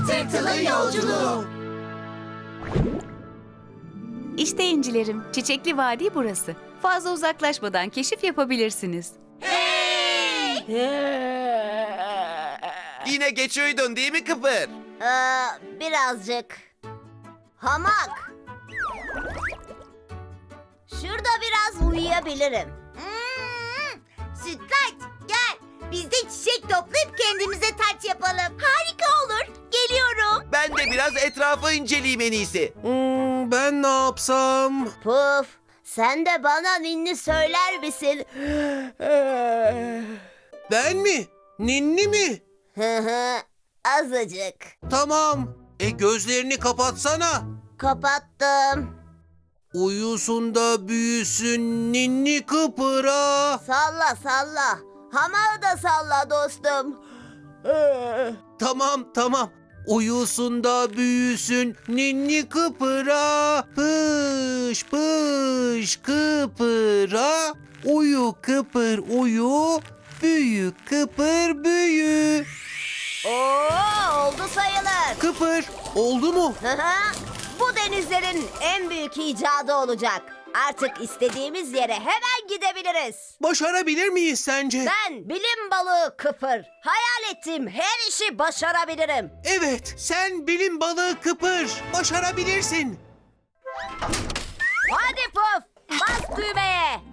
Tırtılın yolculuğu. İşte incilerim, Çiçekli Vadi burası. Fazla uzaklaşmadan keşif yapabilirsiniz. Yine geç uyudun değil mi Kıpır? Birazcık. Hamak. Şurada biraz uyuyabilirim. Sütlaç gel. Biz de çiçek toplayıp kendimize taç yapalım. Harika olur. Geliyorum. Ben de biraz etrafı inceleyeyim en iyisi. Ben ne yapsam? Puf, sen de bana ninni söyler misin? Ben mi? Ninni mi? Hı hı, azıcık. Tamam. Gözlerini kapatsana. Kapattım. Uyusun da büyüsün ninni Kıpır'a. Salla salla. Hamağı da salla dostum. Tamam. Uyusun da büyüsün ninni Kıpır'a. Pış pış Kıpır'a. Uyu Kıpır uyu. Büyü Kıpır büyü. Oo, oldu sayılır. Kıpır oldu mu? Hı hı. Bu denizlerin en büyük icadı olacak. Artık istediğimiz yere hemen gidebiliriz. Başarabilir miyiz sence? Ben bilim balığı Kıpır. Hayal ettiğim her işi başarabilirim. Evet, sen bilim balığı Kıpır. Başarabilirsin. Hadi Puf, bas düğmeye.